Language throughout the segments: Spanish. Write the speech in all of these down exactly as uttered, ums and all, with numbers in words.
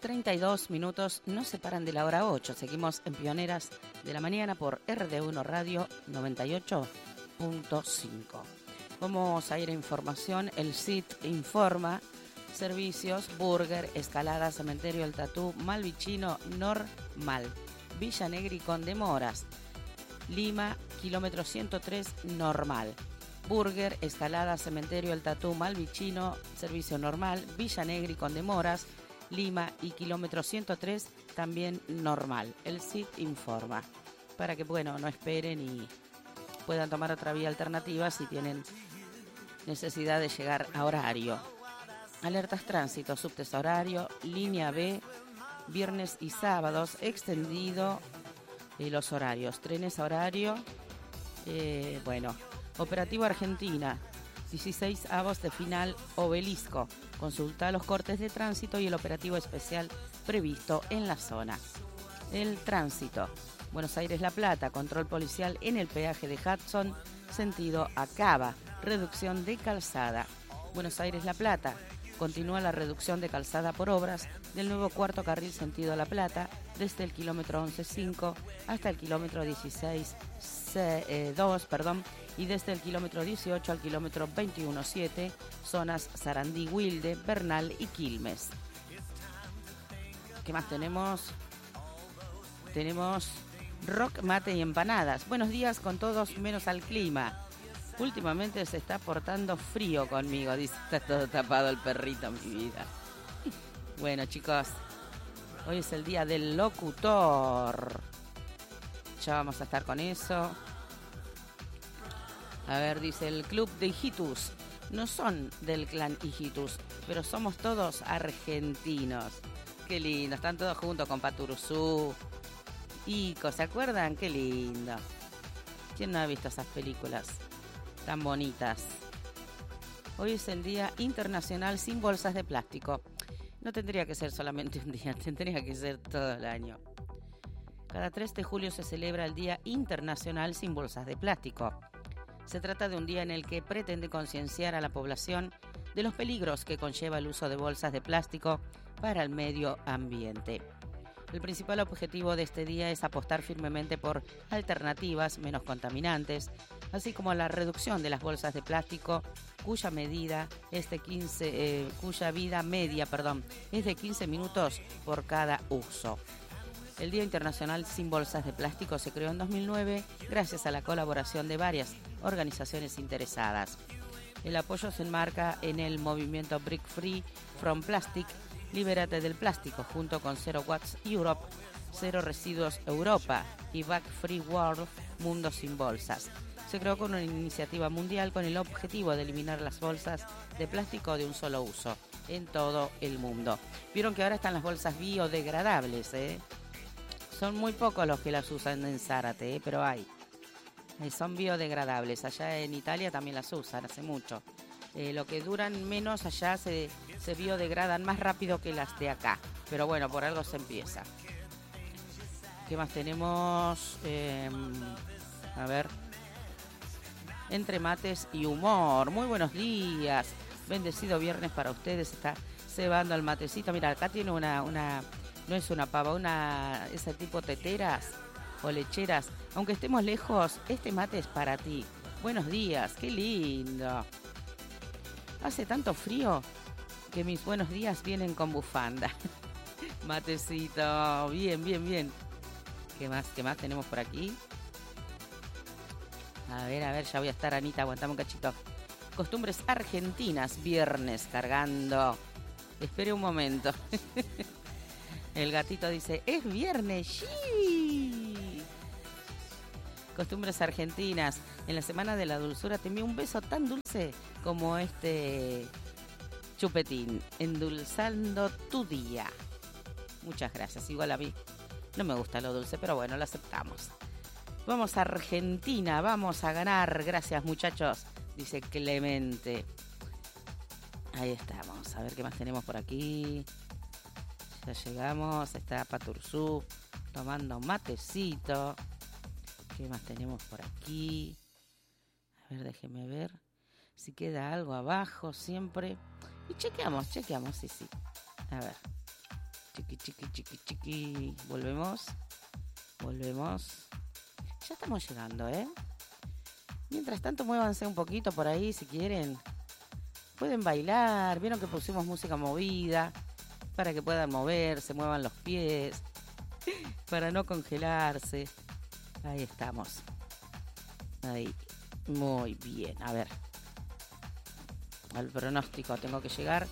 treinta y dos minutos nos separan de la hora ocho. Seguimos en Pioneras de la Mañana por R D uno Radio noventa y ocho punto cinco. Vamos a ir a información. El C I T informa: servicios, burger, escalada, cementerio El Tatú, Malvicino, normal. Villa Negri con demoras. Lima, kilómetro ciento tres, normal. Burger, escalada, cementerio El Tatú, Malvicino, servicio normal. Villa Negri con demoras. Lima y kilómetro ciento tres, también normal. El C I T informa para que, bueno, no esperen y puedan tomar otra vía alternativa si tienen necesidad de llegar a horario. Alertas tránsito, subtes a horario, línea B, viernes y sábados, extendido eh, los horarios. Trenes a horario, eh, bueno, operativo Argentina, dieciséis avos de final Obelisco. Consulta los cortes de tránsito y el operativo especial previsto en la zona. El tránsito. Buenos Aires-La Plata, control policial en el peaje de Hudson, sentido a Cava, reducción de calzada. Buenos Aires-La Plata, continúa la reducción de calzada por obras del nuevo cuarto carril sentido La Plata, desde el kilómetro once punto cinco hasta el kilómetro dieciséis punto dos, perdón, y desde el kilómetro dieciocho al kilómetro veintiuno punto siete, zonas Sarandí, Wilde, Bernal y Quilmes. ¿Qué más tenemos? Tenemos rock, mate y empanadas. Buenos días con todos menos al clima. Últimamente se está portando frío conmigo, dice, está todo tapado el perrito, mi vida. Bueno, chicos, hoy es el día del locutor. Ya vamos a estar con eso. A ver, dice el club de Hijitus. No son del clan Hijitus, pero somos todos argentinos. Qué lindo, están todos juntos con Paturuzú. Ico, ¿se acuerdan? Qué lindo. ¿Quién no ha visto esas películas tan bonitas? Hoy es el Día Internacional sin Bolsas de Plástico. No tendría que ser solamente un día, tendría que ser todo el año. Cada tres de julio se celebra el Día Internacional sin Bolsas de Plástico. Se trata de un día en el que pretende concienciar a la población de los peligros que conlleva el uso de bolsas de plástico para el medio ambiente. El principal objetivo de este día es apostar firmemente por alternativas menos contaminantes, así como la reducción de las bolsas de plástico, cuya medida es de quince, eh, cuya vida media, perdón, es de quince minutos por cada uso. El Día Internacional sin Bolsas de Plástico se creó en dos mil nueve gracias a la colaboración de varias organizaciones interesadas. El apoyo se enmarca en el movimiento Break Free from Plastic, Libérate del Plástico, junto con Zero Waste Europe, Cero Residuos Europa y Back Free World, Mundo sin Bolsas. Se creó con una iniciativa mundial con el objetivo de eliminar las bolsas de plástico de un solo uso en todo el mundo. Vieron que ahora están las bolsas biodegradables, ¿eh? Son muy pocos los que las usan en Zárate, ¿eh? Pero hay. Eh, son biodegradables. Allá en Italia también las usan, hace mucho. Eh, lo que duran menos allá se, se biodegradan más rápido que las de acá. Pero bueno, por algo se empieza. ¿Qué más tenemos? Eh, a ver. Entre mates y humor. Muy buenos días. Bendecido viernes para ustedes. Está cebando el matecito. Mira, acá tiene una... una no es una pava, una ese tipo teteras o lecheras. Aunque estemos lejos, este mate es para ti. Buenos días, qué lindo. Hace tanto frío que mis buenos días vienen con bufanda. Matecito, bien, bien, bien. ¿Qué más, qué más tenemos por aquí? A ver, a ver, ya voy a estar, Anita, aguantame un cachito. Costumbres argentinas, viernes, cargando. Espere un momento. El gatito dice, es viernes, ¡sí! Costumbres argentinas. En la Semana de la Dulzura te envío un beso tan dulce como este chupetín, endulzando tu día. Muchas gracias. Igual a mí no me gusta lo dulce, pero bueno, lo aceptamos. Vamos a Argentina, vamos a ganar. Gracias, muchachos, dice Clemente. Ahí estamos. A ver qué más tenemos por aquí. Ya llegamos, está Paturzú tomando matecito. ¿Qué más tenemos por aquí? A ver, déjeme ver si queda algo abajo siempre. Y chequeamos, chequeamos, sí, sí. A ver, Chiqui, chiqui, chiqui, chiqui. Volvemos. Volvemos. Ya estamos llegando, ¿eh? Mientras tanto, muévanse un poquito por ahí si quieren. Pueden bailar. Vieron que pusimos música movida para que puedan moverse, muevan los pies, para no congelarse. Ahí estamos. Ahí. Muy bien. A ver. Al pronóstico tengo que llegar.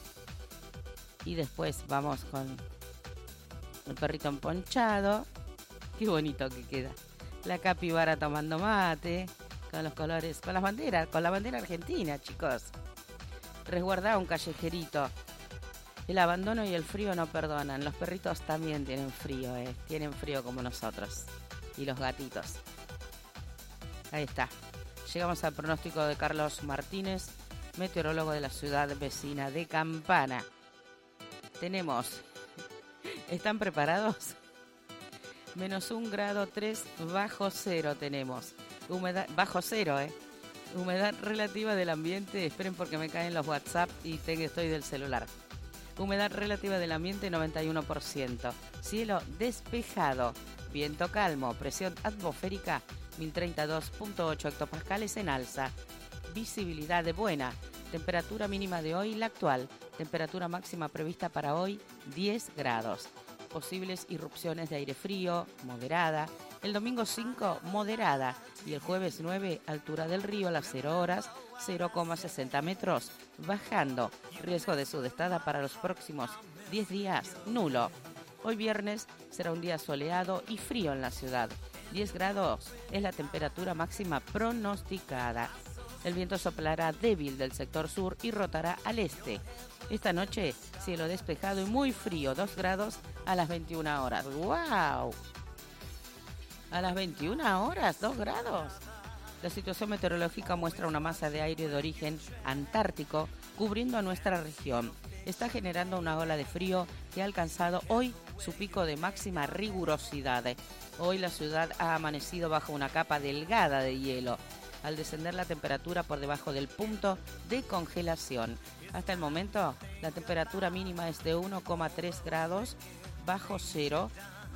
Y después vamos con el perrito emponchado. Qué bonito que queda. La capibara tomando mate. Con los colores, con las banderas, con la bandera argentina, chicos. Resguardá un callejerito. El abandono y el frío no perdonan. Los perritos también tienen frío, eh. Tienen frío como nosotros. Y los gatitos. Ahí está. Llegamos al pronóstico de Carlos Martínez, meteorólogo de la ciudad vecina de Campana. Tenemos. ¿Están preparados? Menos un grado tres bajo cero tenemos. Humedad bajo cero, ¿eh? Humedad relativa del ambiente. Esperen porque me caen los WhatsApp y tengo, estoy del celular. Humedad relativa del ambiente noventa y uno por ciento. Cielo despejado. Viento calmo. Presión atmosférica mil treinta y dos punto ocho hectopascales en alza. Visibilidad de buena. Temperatura mínima de hoy, la actual. Temperatura máxima prevista para hoy, diez grados. Posibles irrupciones de aire frío, moderada. El domingo cinco, moderada. Y el jueves nueve, altura del río a las cero horas, cero coma sesenta metros, bajando. Riesgo de sudestada para los próximos diez días, nulo. Hoy viernes será un día soleado y frío en la ciudad. diez grados es la temperatura máxima pronosticada. El viento soplará débil del sector sur y rotará al este. Esta noche, cielo despejado y muy frío, dos grados a las veintiuna horas. ¡Wow! A las veintiuna horas, dos grados. La situación meteorológica muestra una masa de aire de origen antártico cubriendo a nuestra región. Está generando una ola de frío que ha alcanzado hoy su pico de máxima rigurosidad. Hoy la ciudad ha amanecido bajo una capa delgada de hielo, al descender la temperatura por debajo del punto de congelación. Hasta el momento, la temperatura mínima es de uno coma tres grados bajo cero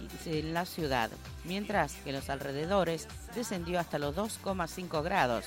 en la ciudad, mientras que en los alrededores descendió hasta los dos coma cinco grados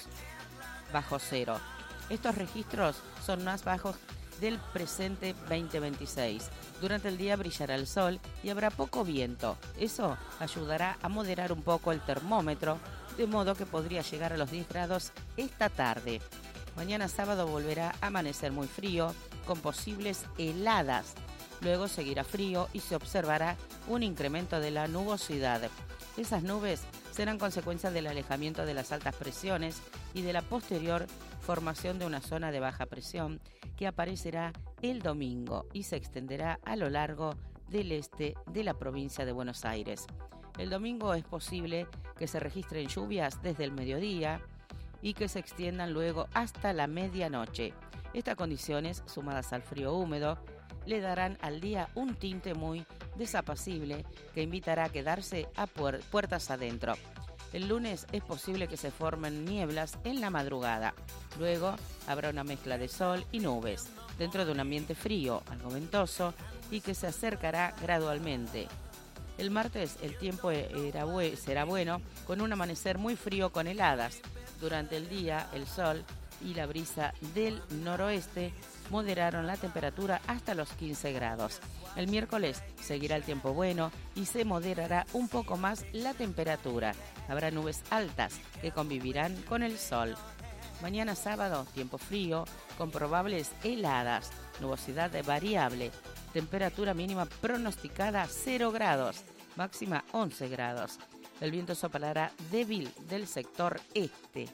bajo cero. Estos registros son más bajos del presente veinte veintiséis. Durante el día brillará el sol y habrá poco viento. Eso ayudará a moderar un poco el termómetro, de modo que podría llegar a los diez grados esta tarde. Mañana sábado volverá a amanecer muy frío, con posibles heladas. Luego seguirá frío y se observará un incremento de la nubosidad. Esas nubes serán consecuencia del alejamiento de las altas presiones y de la posterior formación de una zona de baja presión que aparecerá el domingo y se extenderá a lo largo del este de la provincia de Buenos Aires. El domingo es posible que se registren lluvias desde el mediodía y que se extiendan luego hasta la medianoche. Estas condiciones, sumadas al frío húmedo, le darán al día un tinte muy desapacible que invitará a quedarse a puer- puertas adentro. El lunes es posible que se formen nieblas en la madrugada. Luego habrá una mezcla de sol y nubes, dentro de un ambiente frío, algo ventoso, y que se acercará gradualmente. El martes el tiempo era bu- será bueno, con un amanecer muy frío con heladas. Durante el día, el sol y la brisa del noroeste moderaron la temperatura hasta los quince grados. El miércoles seguirá el tiempo bueno y se moderará un poco más la temperatura. Habrá nubes altas que convivirán con el sol. Mañana sábado, tiempo frío, con probables heladas, nubosidad variable, temperatura mínima pronosticada cero grados, máxima once grados. El viento soplará débil del sector este.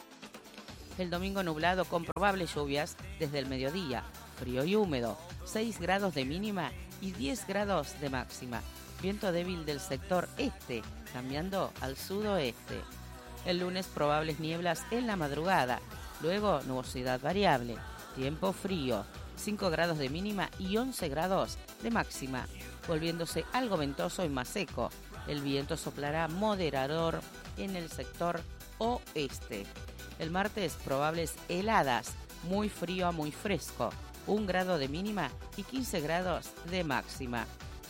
El domingo nublado con probables lluvias desde el mediodía, frío y húmedo, seis grados de mínima y diez grados de máxima. Viento débil del sector este, cambiando al sudoeste. El lunes probables nieblas en la madrugada, luego nubosidad variable, tiempo frío, cinco grados de mínima y once grados de máxima, volviéndose algo ventoso y más seco. El viento soplará moderador en el sector oeste. El martes probables heladas, muy frío a muy fresco, un grado de mínima y quince grados de máxima.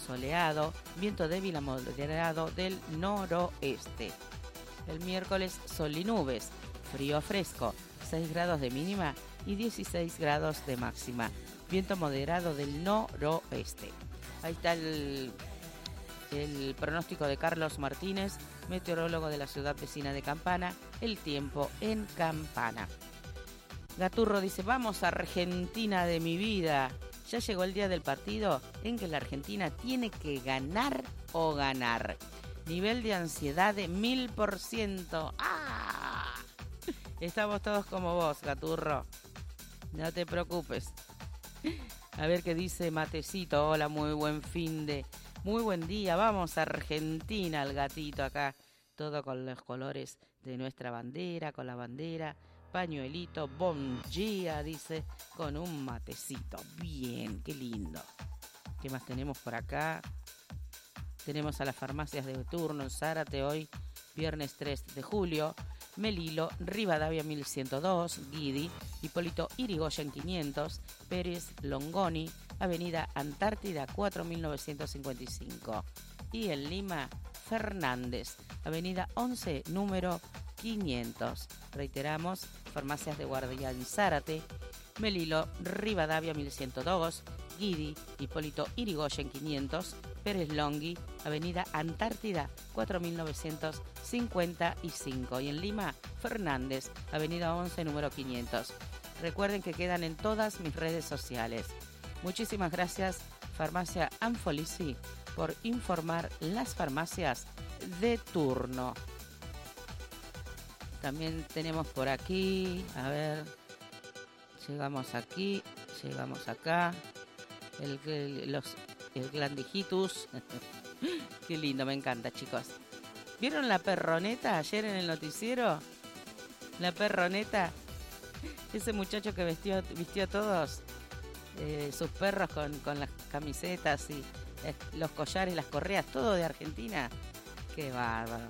soleado, viento débil a moderado del noroeste. El miércoles sol y nubes, frío a fresco, seis grados de mínima y dieciséis grados de máxima, viento moderado del noroeste. Ahí está el, el pronóstico de Carlos Martínez, meteorólogo de la ciudad vecina de Campana, el tiempo en Campana. Gaturro dice, vamos Argentina de mi vida. Ya llegó el día del partido en que la Argentina tiene que ganar o ganar. Nivel de ansiedad de mil por ciento. ¡Ah! Estamos todos como vos, Gaturro. No te preocupes. A ver qué dice Matecito. Hola, muy buen fin de... Muy buen día. Vamos a Argentina, el gatito acá. Todo con los colores de nuestra bandera, con la bandera. Pañuelito, bon dia, dice, con un matecito. Bien, qué lindo. ¿Qué más tenemos por acá? Tenemos a las farmacias de turno en Zárate hoy, viernes tres de julio. Melilo, Rivadavia mil ciento dos, Guidi, Hipólito Yrigoyen quinientos, Pérez Longoni, Avenida Antártida cuatro mil novecientos cincuenta y cinco. Y en Lima, Fernández, Avenida once, número quinientos. Reiteramos, farmacias de Guardia en Zárate, Melilo, Rivadavia mil ciento dos, Guidi, Hipólito Yrigoyen quinientos, Pérez Longhi, Avenida Antártida cuatro mil novecientos cincuenta y cinco. Y en Lima, Fernández, Avenida once, número quinientos. Recuerden que quedan en todas mis redes sociales. Muchísimas gracias, Farmacia Anfolisi, por informar las farmacias de turno. También tenemos por aquí, a ver, llegamos aquí, llegamos acá, el, el, los, el glandijitus. Qué lindo, me encanta, chicos. ¿Vieron la perroneta ayer en el noticiero? La perroneta, ese muchacho que vistió, vistió a todos eh, sus perros con, con las camisetas y eh, los collares, las correas, todo de Argentina. Qué bárbaro.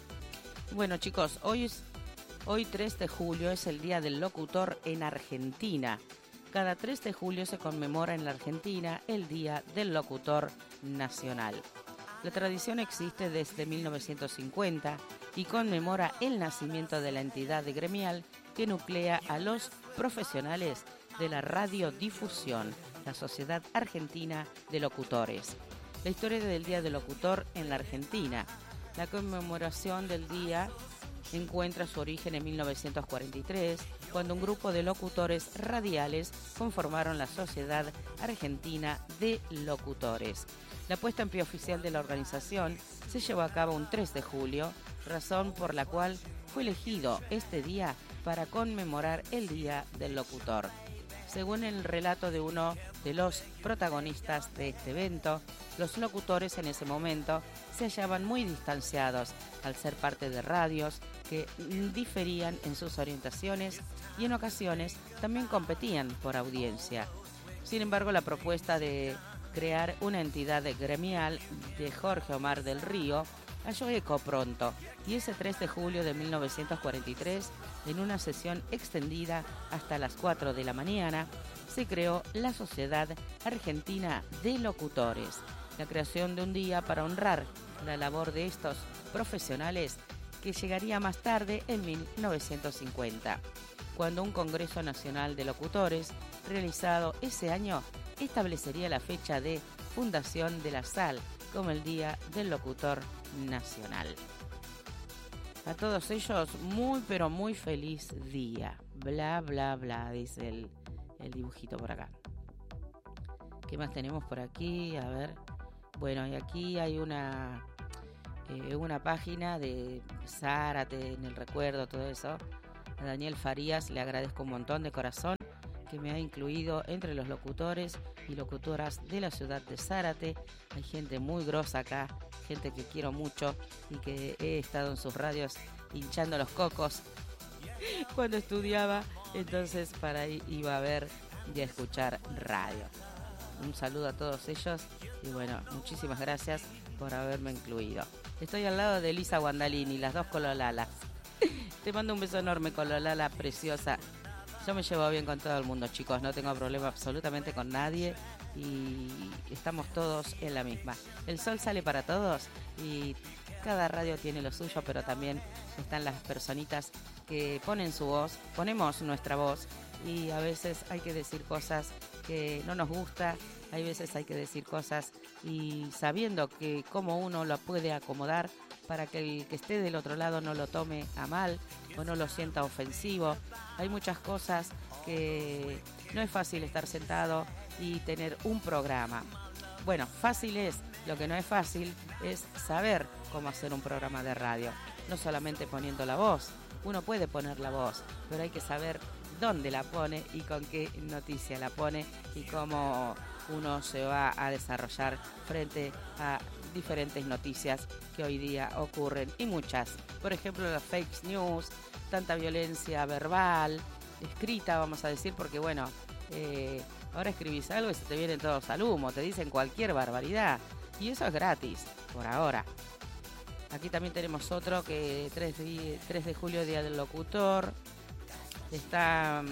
Bueno, chicos, hoy es Hoy tres de julio es el Día del Locutor en Argentina. Cada tres de julio se conmemora en la Argentina el Día del Locutor Nacional. La tradición existe desde mil novecientos cincuenta y conmemora el nacimiento de la entidad gremial que nuclea a los profesionales de la radiodifusión, la Sociedad Argentina de Locutores. La historia del Día del Locutor en la Argentina. La conmemoración del día encuentra su origen en mil novecientos cuarenta y tres, cuando un grupo de locutores radiales conformaron la Sociedad Argentina de Locutores. La puesta en pie oficial de la organización se llevó a cabo un tres de julio, razón por la cual fue elegido este día para conmemorar el Día del Locutor. Según el relato de uno de los protagonistas de este evento, los locutores en ese momento se hallaban muy distanciados al ser parte de radios que diferían en sus orientaciones y en ocasiones también competían por audiencia. Sin embargo, la propuesta de crear una entidad gremial de Jorge Omar del Río halló eco pronto, y ese tres de julio de mil novecientos cuarenta y tres, en una sesión extendida hasta las cuatro de la mañana, se creó la Sociedad Argentina de Locutores, la creación de un día para honrar la labor de estos profesionales que llegaría más tarde en mil novecientos cincuenta, cuando un Congreso Nacional de Locutores, realizado ese año, establecería la fecha de fundación de la S A L como el Día del Locutor Nacional. A todos ellos, muy pero muy feliz día. Bla, bla, bla, dice el, el dibujito por acá. ¿Qué más tenemos por aquí? A ver. Bueno, y aquí hay una, eh, una página de Zárate, en el recuerdo, todo eso. A Daniel Farías le agradezco un montón de corazón que me ha incluido entre los locutores y locutoras de la ciudad de Zárate. Hay gente muy grosa acá, gente que quiero mucho y que he estado en sus radios hinchando los cocos cuando estudiaba, entonces para ahí iba a ver y a escuchar radio. Un saludo a todos ellos y bueno, muchísimas gracias por haberme incluido. Estoy al lado de Elisa Guandalini, las dos Cololalas. Te mando un beso enorme, Cololala preciosa. Yo me llevo bien con todo el mundo, chicos, no tengo problema absolutamente con nadie. y estamos todos en la misma. El sol sale para todos y cada radio tiene lo suyo, pero también están las personitas que ponen su voz, ponemos nuestra voz y a veces hay que decir cosas que no nos gusta, hay veces hay que decir cosas y sabiendo que cómo uno lo puede acomodar para que el que esté del otro lado no lo tome a mal o no lo sienta ofensivo. Hay muchas cosas que no es fácil estar sentado y tener un programa. Bueno, fácil es, lo que no es fácil es saber cómo hacer un programa de radio. No solamente poniendo la voz, uno puede poner la voz, pero hay que saber dónde la pone y con qué noticia la pone y cómo uno se va a desarrollar frente a diferentes noticias que hoy día ocurren y muchas. Por ejemplo, las fake news, tanta violencia verbal, escrita, vamos a decir, porque bueno, eh, ahora escribís algo y se te vienen todos al humo, te dicen cualquier barbaridad y eso es gratis, por ahora. Aquí también tenemos otro que tres de julio, Día del Locutor, está,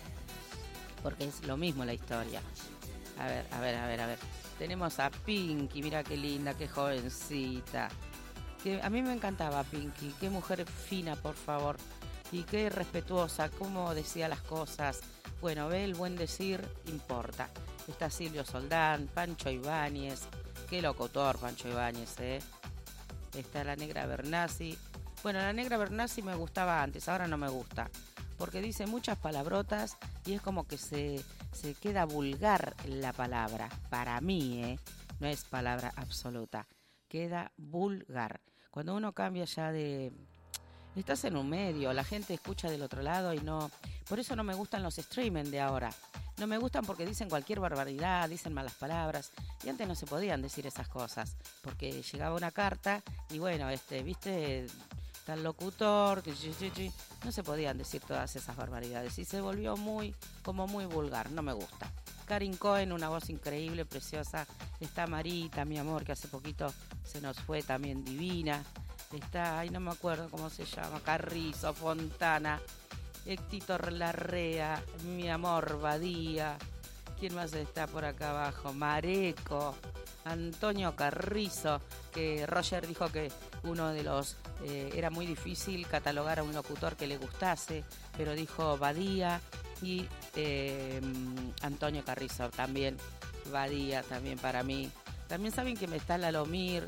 porque es lo mismo la historia. A ver, a ver, a ver, a ver. Tenemos a Pinky, mira qué linda, qué jovencita. Que a mí me encantaba Pinky, qué mujer fina, por favor. Y qué respetuosa, cómo decía las cosas. Bueno, ve, el buen decir importa. Está Silvio Soldán, Pancho Ibáñez, qué locutor Pancho Ibáñez, ¿eh? Está la Negra Bernasi. Bueno, la Negra Bernasi me gustaba antes, ahora no me gusta. Porque dice muchas palabrotas y es como que se, se queda vulgar la palabra. Para mí, ¿eh? No es palabra absoluta. Queda vulgar. Cuando uno cambia ya de... Estás en un medio, la gente escucha del otro lado y no... Por eso no me gustan los streaming de ahora. No me gustan porque dicen cualquier barbaridad, dicen malas palabras. Y antes no se podían decir esas cosas. Porque llegaba una carta y bueno, este, viste... tal locutor, no se podían decir todas esas barbaridades y se volvió muy, como muy vulgar, no me gusta. Karin Cohen, una voz increíble, preciosa. Está Marita, mi amor, que hace poquito se nos fue, también divina. Está, ay, no me acuerdo cómo se llama, Carrizo, Fontana, Héctor Larrea, mi amor, Badía. ¿Quién más está por acá abajo? Mareco, Antonio Carrizo, que Roger dijo que uno de los... Eh, era muy difícil catalogar a un locutor que le gustase, pero dijo Badía y eh, Antonio Carrizo también. Badía también para mí. También saben que me está la Lomir.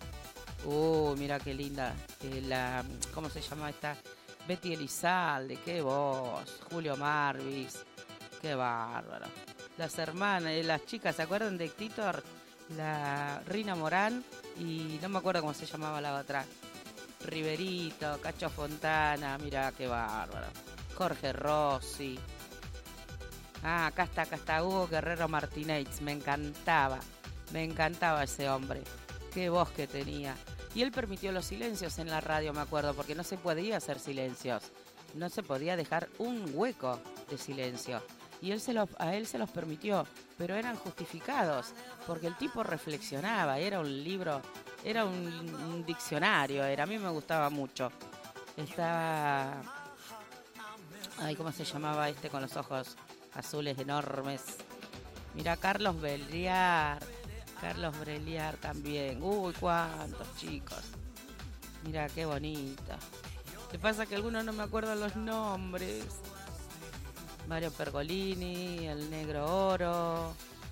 Uh, mira qué linda. Eh, la, ¿Cómo se llama esta? Betty Elizalde, qué voz. Julio Marvis, qué bárbaro. Las hermanas, las chicas, ¿se acuerdan de Héctor? La Rina Morán y no me acuerdo cómo se llamaba la otra. Riverito, Cacho Fontana, mira qué bárbaro. Jorge Rossi. Ah, acá está, acá está Hugo Guerrero Martínez, me encantaba, me encantaba ese hombre. Qué voz que tenía. Y él permitió los silencios en la radio, me acuerdo, porque no se podía hacer silencios. No se podía dejar un hueco de silencio. Y él se los, a él se los permitió, pero eran justificados, porque el tipo reflexionaba, era un libro, era un, un diccionario, era, a mí me gustaba mucho. Estaba, ay, ¿cómo se llamaba este con los ojos azules enormes? Mira, Carlos Belliar, Carlos Belliar también, uy, cuántos chicos, mira qué bonita. Lo que pasa que algunos no me acuerdo los nombres. Mario Pergolini, el Negro Oro,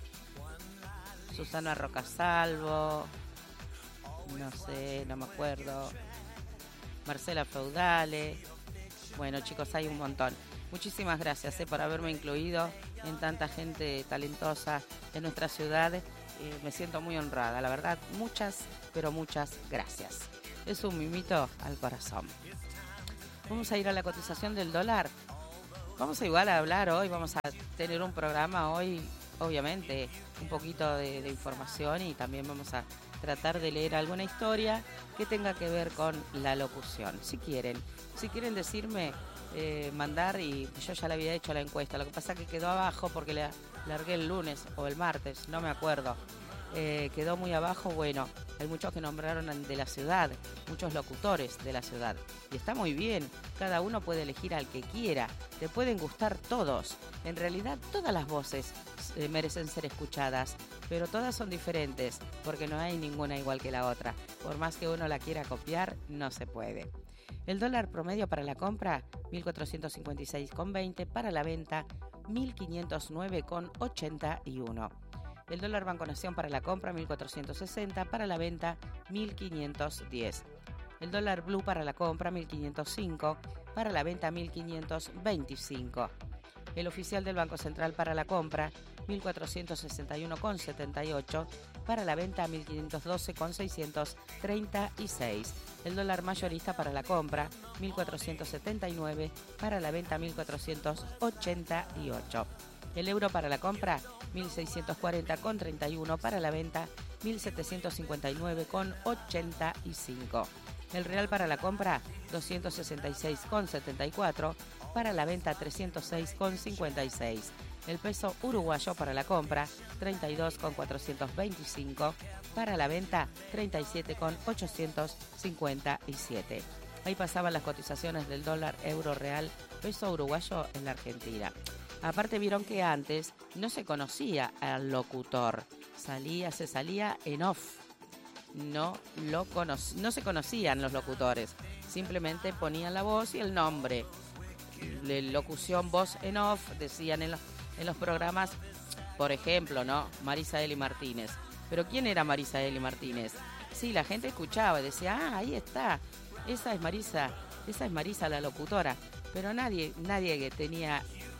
Susana Rocasalvo, no sé, no me acuerdo, Marcela Feudale. Bueno, chicos, hay un montón. Muchísimas gracias eh, por haberme incluido en tanta gente talentosa de nuestra ciudad. Eh, me siento muy honrada, la verdad, muchas, pero muchas gracias. Es un mimito al corazón. Vamos a ir a la cotización del dólar. Vamos a igual a hablar hoy, vamos a tener un programa hoy, obviamente, un poquito de, de información y también vamos a tratar de leer alguna historia que tenga que ver con la locución. Si quieren, si quieren decirme, eh, mandar, y yo ya le había hecho la encuesta, lo que pasa es que quedó abajo porque la largué el lunes o el martes, no me acuerdo. Eh, quedó muy abajo, bueno, hay muchos que nombraron de la ciudad, muchos locutores de la ciudad, y está muy bien, cada uno puede elegir al que quiera, te pueden gustar todos, en realidad todas las voces eh, merecen ser escuchadas, pero todas son diferentes porque no hay ninguna igual que la otra. Por más que uno la quiera copiar, no se puede. El dólar promedio para la compra, mil cuatrocientos cincuenta y seis con veinte, para la venta, mil quinientos nueve con ochenta y uno. El dólar Banco Nación para la compra, mil cuatrocientos sesenta, para la venta, mil quinientos diez. El dólar Blue para la compra, mil quinientos cinco, para la venta, mil quinientos veinticinco. El oficial del Banco Central para la compra, mil cuatrocientos sesenta y uno con setenta y ocho, para la venta, mil quinientos doce con seiscientos treinta y seis. El dólar mayorista para la compra, mil cuatrocientos setenta y nueve, para la venta, mil cuatrocientos ochenta y ocho. El euro para la compra, mil seiscientos cuarenta con treinta y uno, para la venta, mil setecientos cincuenta y nueve con ochenta y cinco. El real para la compra, doscientos sesenta y seis con setenta y cuatro, para la venta, trescientos seis con cincuenta y seis. El peso uruguayo para la compra, treinta y dos con cuatrocientos veinticinco, para la venta, treinta y siete con ochocientos cincuenta y siete. Ahí pasaban las cotizaciones del dólar, euro, real, peso uruguayo en la Argentina. Aparte vieron que antes no se conocía al locutor, salía, se salía en off. No, lo cono- no se conocían los locutores, simplemente ponían la voz y el nombre. La locución voz en off, decían en los, en los programas, por ejemplo, ¿no? Marisa Eli Martínez. ¿Pero quién era Marisa Eli Martínez? Sí, la gente escuchaba y decía, ah, ahí está, esa es Marisa, esa es Marisa la locutora. Pero nadie, nadie que tenía,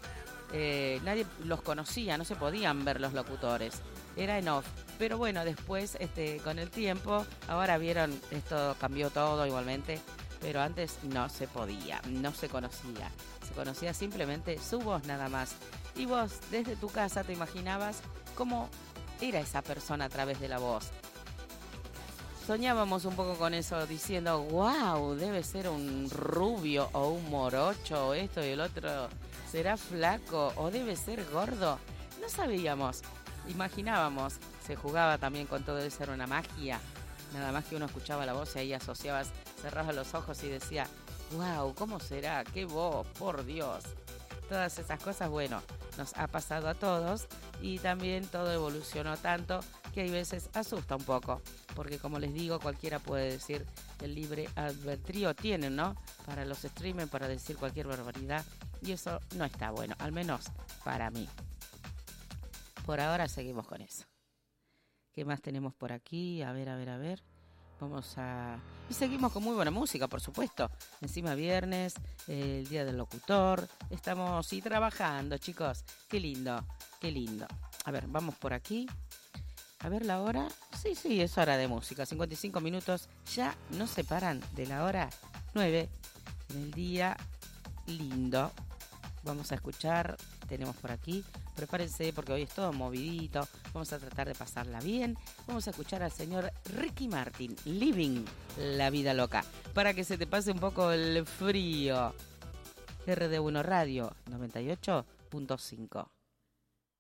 eh, nadie los conocía, no se podían ver los locutores, era en off. Pero bueno, después, este, con el tiempo, ahora vieron, esto cambió todo igualmente, pero antes no se podía, no se conocía. Se conocía simplemente su voz nada más. Y vos, desde tu casa, te imaginabas cómo era esa persona a través de la voz. Soñábamos un poco con eso, diciendo, wow, debe ser un rubio o un morocho o esto y el otro, será flaco o debe ser gordo. No sabíamos, imaginábamos. Se jugaba también con todo eso, era una magia. Nada más que uno escuchaba la voz y ahí asociabas, cerrabas los ojos y decía, wow, ¿cómo será? ¡Qué voz! ¡Por Dios! Todas esas cosas, bueno, nos ha pasado a todos y también todo evolucionó tanto que hay veces asusta un poco. Porque como les digo, cualquiera puede decir, el libre albedrío tienen, ¿no? Para los streamers, para decir cualquier barbaridad. Y eso no está bueno, al menos para mí. Por ahora seguimos con eso. ¿Qué más tenemos por aquí? A ver, a ver, a ver. Vamos a... Y seguimos con muy buena música, por supuesto. Encima viernes, eh, el Día del Locutor. Estamos y trabajando, chicos. Qué lindo, qué lindo. A ver, vamos por aquí. A ver la hora. Sí, sí, es hora de música. cincuenta y cinco minutos. Ya nos separan de la hora nueve. En el día lindo. Vamos a escuchar... Tenemos por aquí, prepárense porque hoy es todo movidito, vamos a tratar de pasarla bien, vamos a escuchar al señor Ricky Martin, Living la Vida Loca, para que se te pase un poco el frío. R D uno Radio noventa y ocho punto cinco.